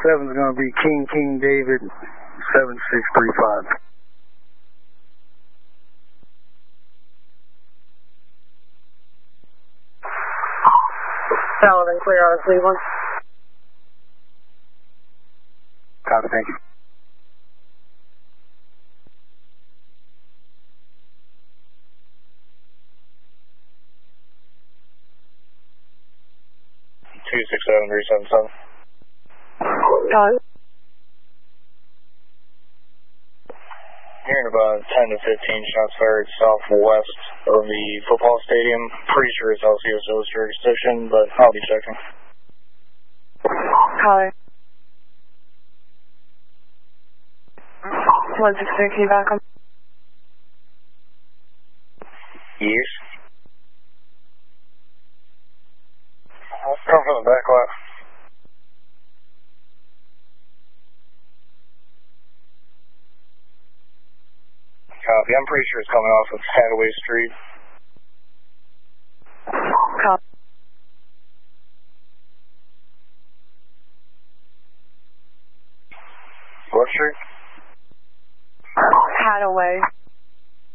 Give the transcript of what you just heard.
267 is going to be King David 7635. Solid and clear on Cleveland. Copy, thank you. Two 67377. Solid. Hearing about 10 to 15 shots fired southwest of the football stadium. Pretty sure it's LCSO's jurisdiction, but I'll be checking. Caller. 163, can you back up? Yes. Come from the back left. Copy. I'm pretty sure it's coming off of Hadaway Street. Copy. What street? Hadaway.